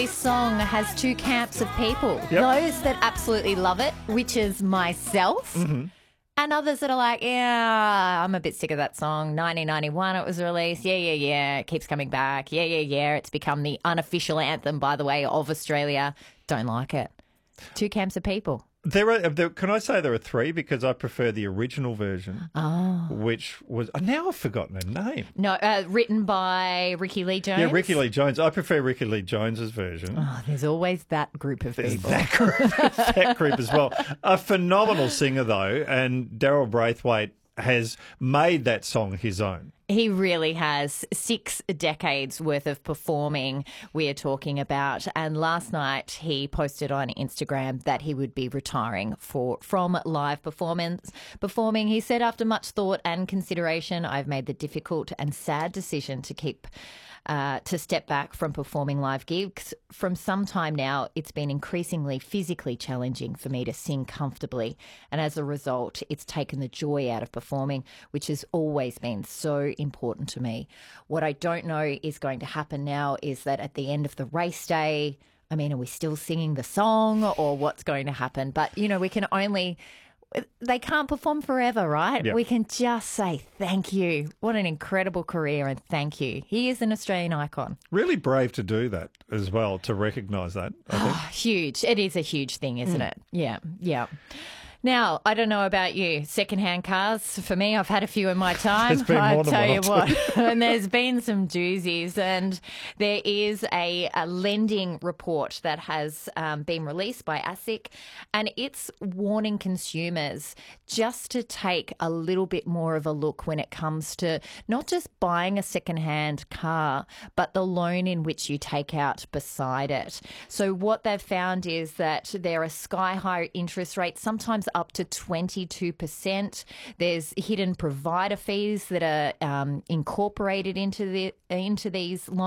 This song has two camps of people. Yep. Those that absolutely love it, which is myself, and others that are like, yeah, I'm a bit sick of that song. 1991 it was released. Yeah. It keeps coming back. Yeah. It's become the unofficial anthem, by the way, of Australia. Don't like it. Two camps of people. Can I say there are three, because I prefer the original version, which was now I've forgotten her name. No, written by Ricky Lee Jones. Yeah, Ricky Lee Jones. I prefer Ricky Lee Jones's version. Oh, there's always that group of There's people. that group as well. A phenomenal singer though, and Daryl Braithwaite has made that song his own. He really has. 6 decades worth of performing we're talking about. And last night he posted on Instagram that he would be retiring from live performing. He said, after much thought and consideration, I've made the difficult and sad decision to step back from performing live gigs. From some time now, it's been increasingly physically challenging for me to sing comfortably. And as a result, it's taken the joy out of performing, which has always been so important to me. What I don't know is going to happen now is that at the end of the race day, are we still singing the song, or what's going to happen? But, they can't perform forever, right? Yep. We can just say thank you. What an incredible career, and thank you. He is an Australian icon. Really brave to do that as well, to recognise that, I think. Huge. It is a huge thing, isn't it? Yeah. Now, I don't know about you, secondhand cars. For me, I've had a few in my time. There's been more than I tell you one or what, and there's been some doozies. And there is a lending report that has been released by ASIC, and it's warning consumers just to take a little bit more of a look when it comes to not just buying a secondhand car, but the loan in which you take out beside it. So what they've found is that there are sky-high interest rates, sometimes up to 22%. There's hidden provider fees that are incorporated into these loans.